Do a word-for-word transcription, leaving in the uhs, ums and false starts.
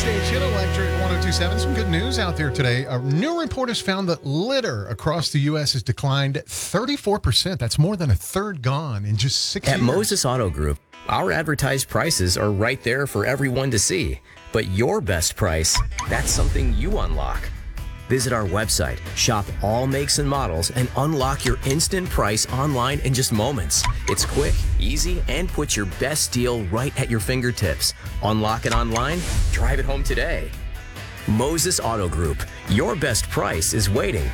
station, Electric one oh two point seven. Some good news out there today. A new report has found that litter across the U S has declined thirty-four percent. That's more than a third gone in just six At years. Moses Auto Group, our advertised prices are right there for everyone to see. But your best price, that's something you unlock. Visit our website, shop all makes and models, and unlock your instant price online in just moments. It's quick, easy, and puts your best deal right at your fingertips. Unlock it online, drive it home today. Moses Auto Group, your best price is waiting.